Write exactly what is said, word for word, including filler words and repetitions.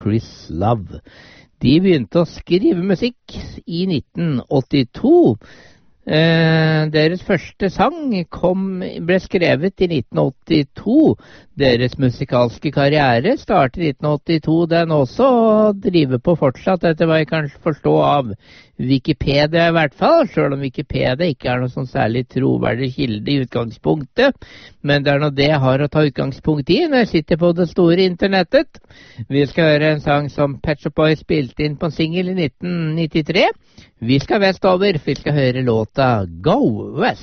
Chris Love. De begynte å skrive musikk i nitten åttito. Eh, deres første sang kom, ble skrevet i nitten åttito. Deres musikalske karriere startet i nitten åttito, den også, og driver på fortsatt, etter hva jeg kan forstå av Wikipedia i hvert fall, selv om Wikipedia ikke er noe sånn særlig troverdig kilde i utgangspunktet, men det er noe det jeg har å ta utgangspunkt i når jeg sitter på det store internettet. Vi skal høre en sang som Pet Shop Boys spilte inn på en single i nitten nittitre. Vi skal vestover, vi skal høre låta Go West.